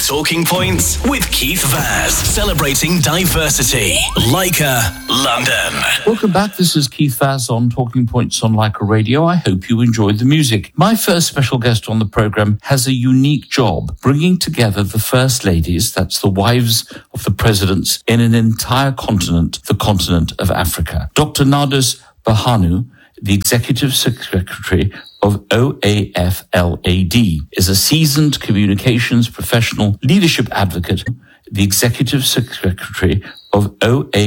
Talking Points with Keith Vaz, celebrating diversity. Leica, London. Welcome back. This is Keith Vaz on Talking Points on Leica Radio. I hope you enjoyed the music. My first special guest on the program has a unique job, bringing together the First Ladies, that's the wives of the presidents, in an entire continent, the continent of Africa. Dr. Nardos Bahanu, the Executive Secretary of OAFLAD, is a seasoned communications professional, leadership advocate, the Executive Secretary of OAFLAD.